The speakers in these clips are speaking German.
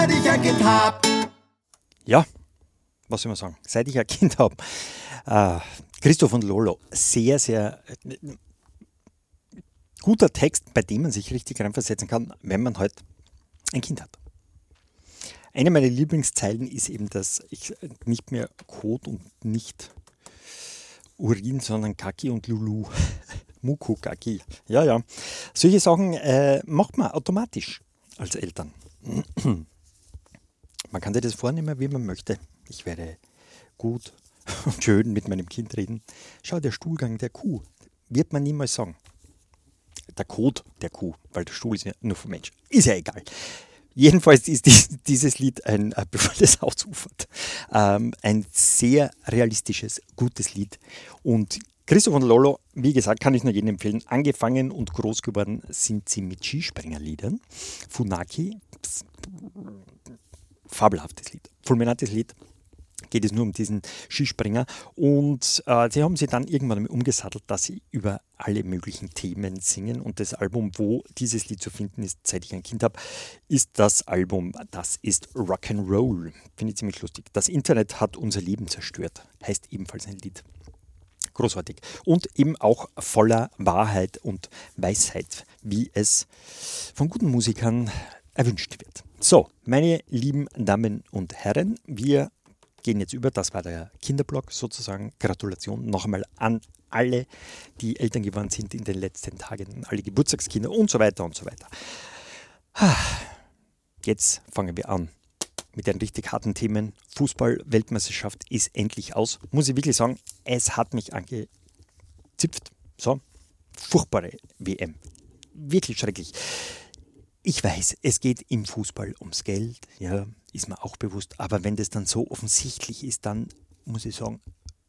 ich ein Kind hab. Ja, was soll man sagen? Seit ich ein Kind habe. Christoph und Lolo, sehr, sehr guter Text, bei dem man sich richtig reinversetzen kann, wenn man halt ein Kind hat. Eine meiner Lieblingszeilen ist eben, dass ich nicht mehr Kot und nicht Urin, sondern Kaki und Lulu. Muku, Kaki. Ja, ja. Solche Sachen macht man automatisch als Eltern. Man kann sich das vornehmen, wie man möchte. Ich werde gut und schön mit meinem Kind reden. Schau, der Stuhlgang der Kuh wird man niemals sagen. Der Kot der Kuh, weil der Stuhl ist ja nur vom Mensch. Ist ja egal. Jedenfalls ist dieses Lied, bevor das ausufert, ein sehr realistisches, gutes Lied. Und Christoph und Lolo, wie gesagt, kann ich nur jedem empfehlen. Angefangen und groß geworden sind sie mit Skispringerliedern. Funaki, fabelhaftes Lied, fulminantes Lied. Geht es nur um diesen Skispringer. Und sie haben sie dann irgendwann einmal umgesattelt, dass sie über alle möglichen Themen singen. Und das Album, wo dieses Lied zu finden ist, seit ich ein Kind habe, ist das Album, das ist Rock'n'Roll. Finde ich ziemlich lustig. Das Internet hat unser Leben zerstört, heißt ebenfalls ein Lied. Großartig. Und eben auch voller Wahrheit und Weisheit, wie es von guten Musikern erwünscht wird. So, meine lieben Damen und Herren, wir gehen jetzt über, das war der Kinderblock sozusagen. Gratulation noch einmal an alle, die Eltern geworden sind in den letzten Tagen, alle Geburtstagskinder und so weiter und so weiter. Jetzt fangen wir an mit den richtig harten Themen. Fußball-Weltmeisterschaft ist endlich aus. Muss ich wirklich sagen, es hat mich angezipft. So, furchtbare WM. Wirklich schrecklich. Ich weiß, es geht im Fußball ums Geld, ja, ist mir auch bewusst, aber wenn das dann so offensichtlich ist, dann muss ich sagen,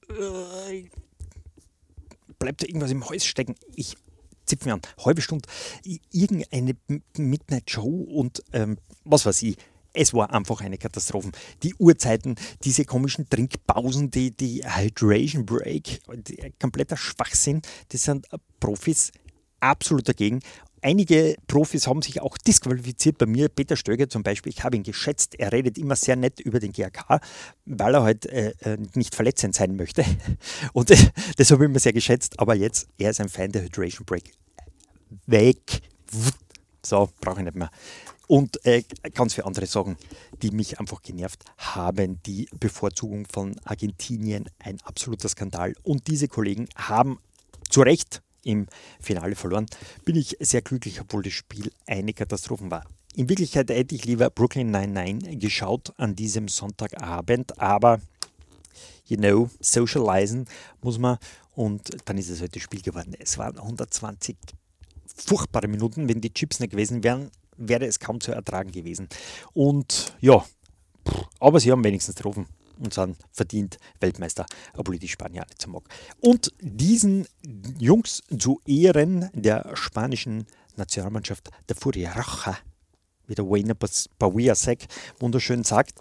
bleibt da irgendwas im Hals stecken. Ich zipfe mir an, halbe Stunde, irgendeine Midnight-Show und was weiß ich. Es war einfach eine Katastrophe. Die Uhrzeiten, diese komischen Trinkpausen, die Hydration Break, kompletter Schwachsinn, das sind Profis absolut dagegen. Einige Profis haben sich auch disqualifiziert bei mir. Peter Stöger zum Beispiel, ich habe ihn geschätzt. Er redet immer sehr nett über den GAK, weil er halt nicht verletzend sein möchte. Und das habe ich immer sehr geschätzt. Aber jetzt, er ist ein Fan der Hydration Break. Weg. So, brauche ich nicht mehr. Und ganz viele andere Sachen, die mich einfach genervt haben. Die Bevorzugung von Argentinien, ein absoluter Skandal. Und diese Kollegen haben zu Recht im Finale verloren. Bin ich sehr glücklich, obwohl das Spiel eine Katastrophe war. In Wirklichkeit hätte ich lieber Brooklyn Nine-Nine geschaut an diesem Sonntagabend, aber socialisen muss man und dann ist es heute halt Spiel geworden. Es waren 120 furchtbare Minuten. Wenn die Chips nicht gewesen wären, wäre es kaum zu ertragen gewesen. Und ja, aber sie haben wenigstens getroffen und sind verdient Weltmeister, obwohl ich die Spanier nicht so mag. Und diesen Jungs zu Ehren der spanischen Nationalmannschaft, der Furia Roja, wie der Wayne Pawia-Sack wunderschön sagt,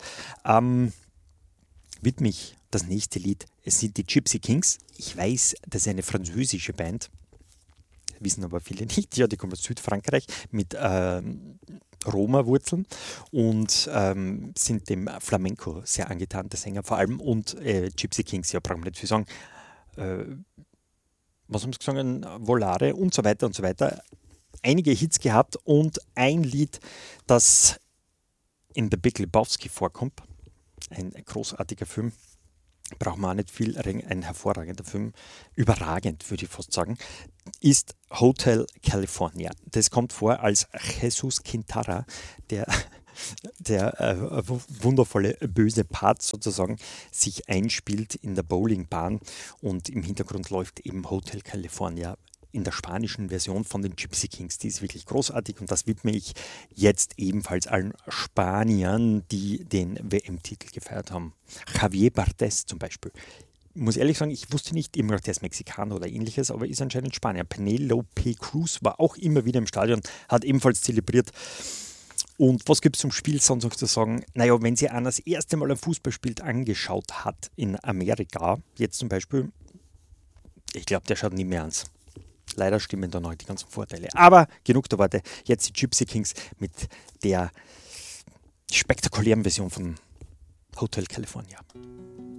widme ich das nächste Lied. Es sind die Gypsy Kings. Ich weiß, das ist eine französische Band, wissen aber viele nicht. Ja, die kommen aus Südfrankreich mit Roma-Wurzeln und sind dem Flamenco sehr angetan, der Sänger vor allem. Und Gypsy Kings, ja, brauchen wir nicht viel sagen. Was haben sie gesagt? Volare und so weiter und so weiter. Einige Hits gehabt und ein Lied, das in The Big Lebowski vorkommt. Ein großartiger Film. Braucht man auch nicht viel, ein hervorragender Film, überragend würde ich fast sagen, ist Hotel California. Das kommt vor, als Jesus Quintana, der wundervolle böse Part sozusagen, sich einspielt in der Bowlingbahn und im Hintergrund läuft eben Hotel California in der spanischen Version von den Gypsy Kings. Die ist wirklich großartig und das widme ich jetzt ebenfalls allen Spaniern, die den WM-Titel gefeiert haben. Javier Bardem zum Beispiel. Ich muss ehrlich sagen, ich wusste nicht immer, der ist Mexikaner oder ähnliches, aber ist anscheinend Spanier. Penelope Cruz war auch immer wieder im Stadion, hat ebenfalls zelebriert. Und was gibt es zum Spiel sonst noch zu sagen? Naja, wenn sie einer das erste Mal ein Fußballspiel angeschaut hat in Amerika, jetzt zum Beispiel, ich glaube, der schaut nie mehr ans. Leider stimmen da noch die ganzen Vorteile. Aber genug der Worte. Jetzt die Gypsy Kings mit der spektakulären Version von Hotel California.